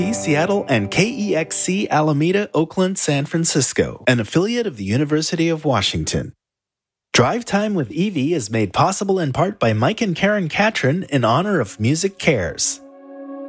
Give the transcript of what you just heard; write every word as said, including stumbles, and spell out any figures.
Seattle and K E X C Alameda, Oakland, San Francisco, an affiliate of the University of Washington. Drive Time with Evie is made possible in part by Mike and Karen Catron in honor of Music Cares.